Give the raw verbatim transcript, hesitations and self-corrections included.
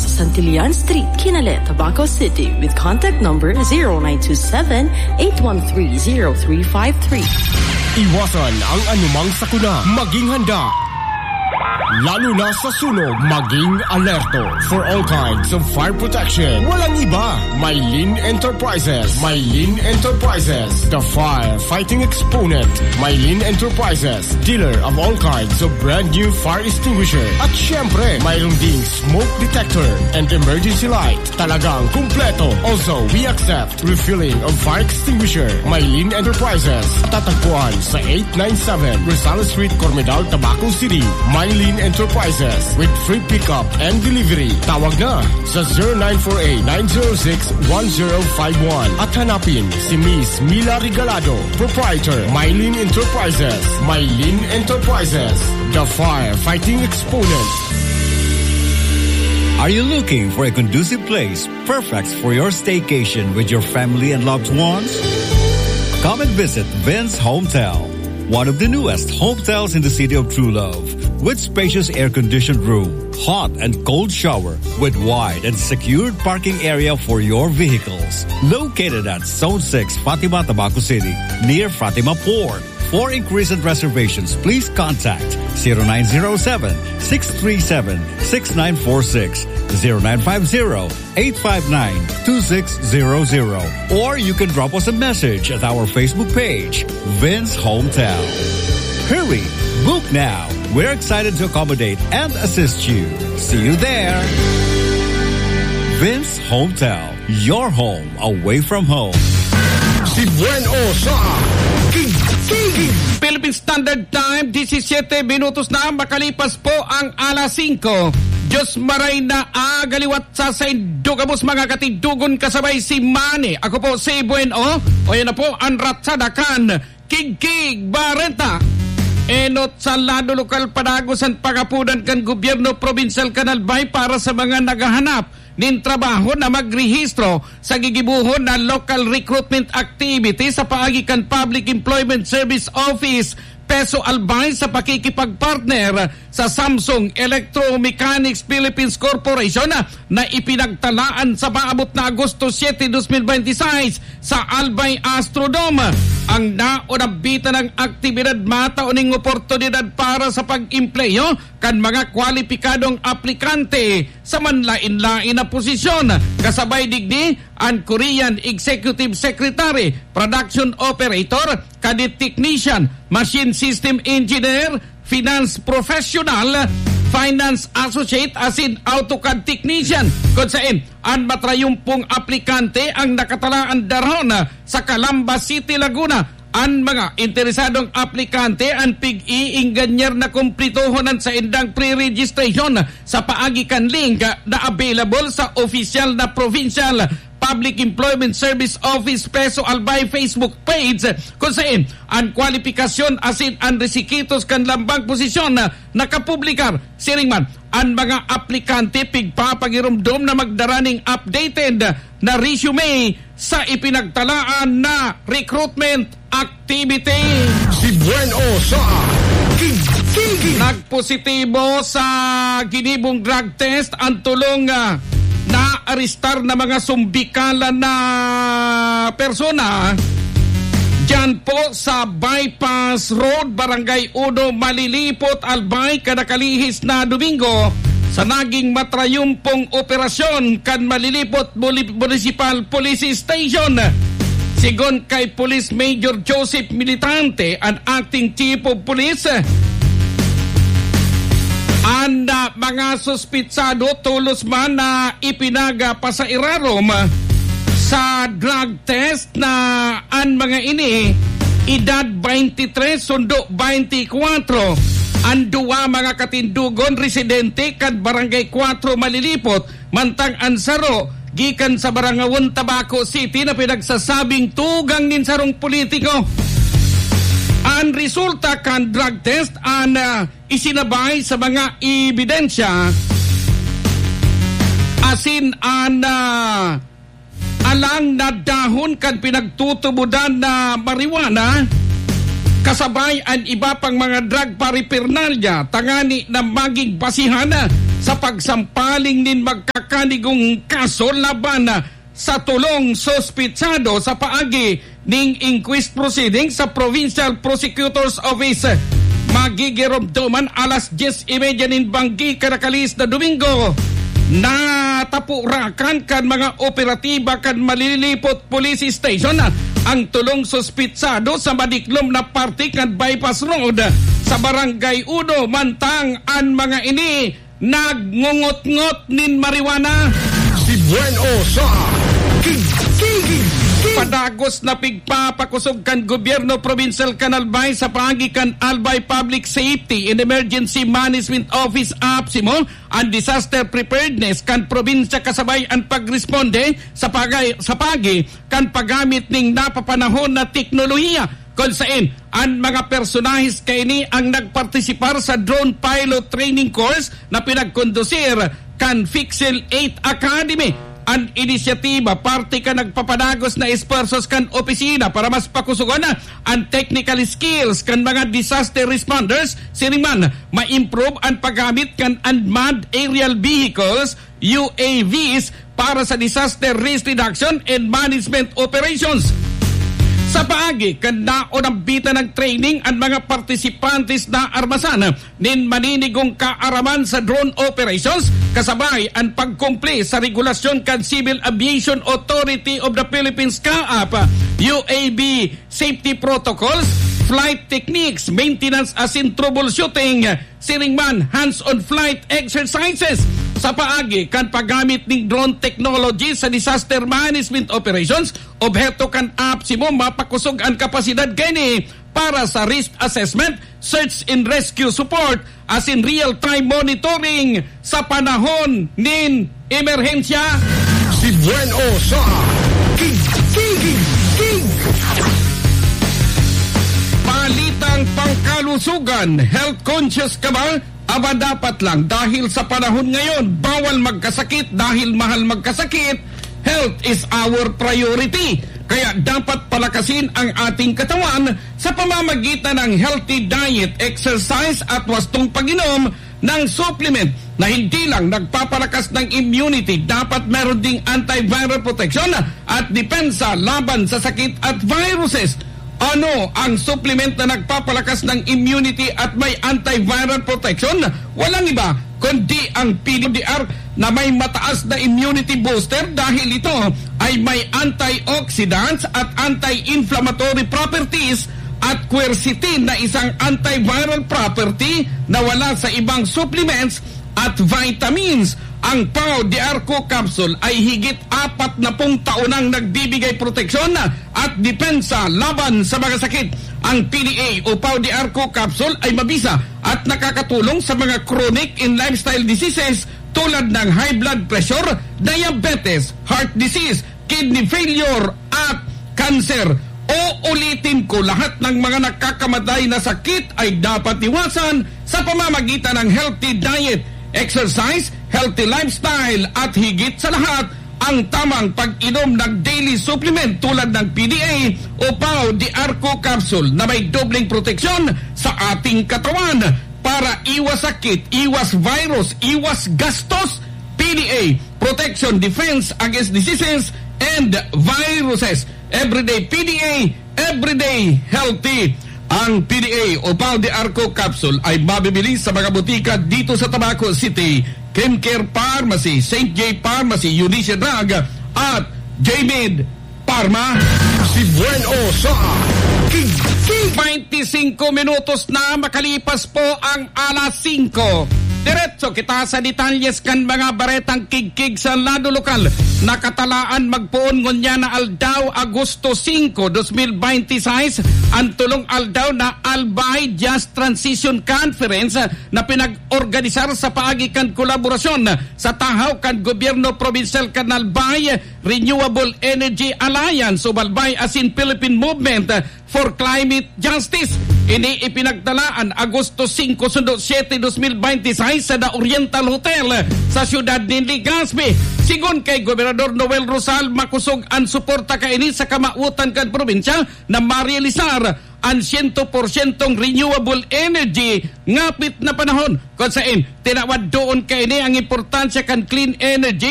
sa Santillan Street, Kinale, Tabaco City with contact number zero nine two seven, eight one three, zero three five three. Iwasan ang anumang sakuna, maging handa. Lalo na sa sunog, maging alerto. For all kinds of fire protection, walang iba. Maylin Enterprises. Maylin Enterprises, the fire-fighting exponent. Maylin Enterprises, dealer of all kinds of brand new fire extinguisher. At syempre, mayroon ding smoke detector and emergency light. Talagang kumpleto. Also, we accept refilling of fire extinguisher. Maylin Enterprises, tatagpuan sa eight ninety-seven Rosales Street, Cormedal, Tabaco City. Maylin Enterprises with free pickup and delivery. Tawag na sa zero nine four eight, nine zero six, one zero five one at hanapin si Miss Mila Regalado, proprietor, Maylin Enterprises. Maylin Enterprises, the fire-fighting exponent. Are you looking for a conducive place perfect for your staycation with your family and loved ones? Come and visit Vince Hometel, one of the newest hotels in the city of True Love, with spacious air-conditioned room, hot and cold shower, with wide and secured parking area for your vehicles. Located at Zone six, Fatima, Tabaco City, near Fatima Port. For inquiries and reservations, please contact zero nine zero seven, six three seven, six nine four six, zero nine five zero, eight five nine, two six zero zero, or you can drop us a message at our Facebook page, Vince Hometel. Hurry! Book now! We're excited to accommodate and assist you. See you there! Vince Hometel, your home away from home. Si Bueno sa King King Philippine Standard Time, disisiete minutos na makalipas po ang alas singko. Diyos maray na agaliwat sa saindugabos mga katidugon kasabay si Manny. Ako po si Bueno. O yan na po ang ratsadakan Kig-Kig Barenta. Enot sa lado lokal panagusan pagapunan kan gobyerno provincial Kanalbay para sa mga naghahanap nin trabaho na magrehistro sa gigibuhon na local recruitment activity sa paagikan Public Employment Service Office Peso Albay sa pakikipagpartner sa Samsung Electromechanics Philippines Corporation na ipinagtalaan sa paabot na Agosto siyete, dos mil veintiséis sa Albay Astrodome. Ang naunabita ng aktibidad matauning oportunidad para sa pag-empleyo kan mga kwalipikadong aplikante sa manlain-lain na posisyon. Kasabay digdi ang Korean Executive Secretary, Production Operator, Cadet Technician, Machine System Engineer, Finance Professional, Finance Associate as in AutoCAD Technician. Kung saan, ang matrayumpong aplikante ang nakatalaan daron sa Calamba City, Laguna. Ang mga interesadong aplikante ang pig-iingganyer na kumplitohonan sa indang pre-registration sa paagikan link na available sa official na provincial Public Employment Service Office Peso Albay Facebook page kung saan ang kwalifikasyon asin ang resikitos kan lambang posisyon na nakapublikar. Siringman, ang mga aplikante pigpapagirumdum na magdaraning updated na resume sa ipinagtalaan na recruitment activity. Si Bueno sa King King nagpositibo sa ginibong drug test ang tulong uh, na-aristar na mga sumbikalan na persona dyan po sa Bypass Road, Barangay Uno, Malilipot, Albay, kadakalihis na Domingo sa naging matrayumpong operasyon kan Malilipot Municipal Police Station. Sigon kay Police Major Joseph Militante, ang acting chief of police, ang uh, mga suspitsado tulos man na ipinaga pa sa irarom sa drug test na ang mga ini edad twenty-three sundo twenty-four. Ang duwa mga katindugon residente kad Barangay four Malilipot mantang ansaro gikan sa Barangawon Tabaco City na pinagsasabing tugang nin sarong politiko. Ang resulta kan drug test ang uh, isinabay sa mga ebidensya asin ang uh, alang na dahon kan pinagtutubudan na marijuana kasabay ang iba pang mga drug paraphernalia tangani na maging basihana sa pagsampaling nin magkaka kanigong kaso laban sa tulong sospitsado sa paagi ning inquest proceedings sa Provincial Prosecutor's Office. Magigiromduman alas diyes trenta nin Banggi kadakalis na Domingo. Natapurakan kan mga operatiba kan Malilipot Police Station ang tulong sospitsado sa madiklom na parte kan Bypass Road sa Barangay Uno, mantang an mga ini nagngungot-ngot nin marijuana. Si Bueno sa Kigigig. Padagos na pigpapakusog kan gobyerno provincial kan Albay sa paagi kan Albay Public Safety and Emergency Management Office APSIMO ang disaster preparedness kan probinsya kasabay ang pagresponde sa pagay sa pagi kan paggamit ning napapanahon na teknolohiya kung saan ang mga personahis kaini ang nagpartisipar sa drone pilot training course na pinagkondusir kan Fixel eight Academy. Ang inisyatiba, parte ka nagpapadagos na esforsos kan opisina para mas pakusugon na ang technical skills kan mga disaster responders, siniman ma-improve ang paggamit kan unmanned aerial vehicles, U A Vs, para sa disaster risk reduction and management operations. Sa paagi, kanda o nambita ng training ang mga partisipantes na armasan nin maninigong kaaraman sa drone operations kasabay ang pagkumple sa regulasyon kan Civil Aviation Authority of the Philippines C A A P, U A B safety protocols, flight techniques, maintenance as in troubleshooting, siringman hands-on flight exercises. Sa paagi kan paggamit ng drone technology sa disaster management operations, obheto kan APSIMO mapakusog ang kapasidad kini para sa risk assessment, search and rescue support as in real-time monitoring sa panahon nin emerhensya. Si Bueno sa Kigigig. Palitang pangkalusugan, health conscious ka ba? Aba dapat lang dahil sa panahon ngayon, bawal magkasakit dahil mahal magkasakit. Health is our priority. Kaya dapat palakasin ang ating katawan sa pamamagitan ng healthy diet, exercise at wastong pag-inom ng supplement na hindi lang nagpapalakas ng immunity, dapat meron ding antiviral protection at depensa laban sa sakit at viruses. Ano ang supplement na nagpapalakas ng immunity at may antiviral protection? Walang iba kundi ang P D R na may mataas na immunity booster dahil ito ay may antioxidants at anti-inflammatory properties at quercetin na isang antiviral property na wala sa ibang supplements at vitamins. Ang P A O D R C O capsule ay higit apat na pung taonang nagbibigay proteksyon at depensa laban sa mga sakit. Ang P D A o P A O D R C O capsule ay mabisa at nakakatulong sa mga chronic and lifestyle diseases tulad ng high blood pressure, diabetes, heart disease, kidney failure at cancer. O ulitin ko, lahat ng mga nakakamatay na sakit ay dapat iwasan sa pamamagitan ng healthy diet, exercise, healthy lifestyle at higit sa lahat, ang tamang pag-inom ng daily supplement tulad ng P D A o P A O D R C O capsule na may dobleng proteksyon sa ating katawan para iwas sakit, iwas virus, iwas gastos. P D A, protection, defense against diseases and viruses. Everyday P D A, everyday healthy. Ang P D A o P A O D R C O capsule ay mabibili sa mga butika dito sa Tabaco City, Chemcare Pharmacy, Saint J Pharmacy, Eunice Drug at J-Med Pharma. Si Bueno sa Kigigig. twenty-five minutos na makalipas po ang alas singko. Diretso kita sa detalyes kan mga baretang kigkig sa lado lokal. Nakatalaan magpuon ngunya na aldaw Agosto singko, twenty twenty-six ang tulong aldaw na Albay Just Transition Conference na pinag-organisar sa paagi kan kolaborasyon sa tahaw kan gobyerno provincial kan Albay, Renewable Energy Alliance o Albay as in Philippine Movement for Climate Justice. Ini ipinagdalaan Agosto singko, seven, twenty twenty-six sa The Oriental Hotel sa siyudad ni Legazpi. Sigon kay Gobernador Noel Rosal, makusog ang suporta kaini sa kamautan kan probinsya na marealisar ang one hundred percent renewable energy ngapit na panahon. Kung saan tinawad doon kaini ang importansya kan clean energy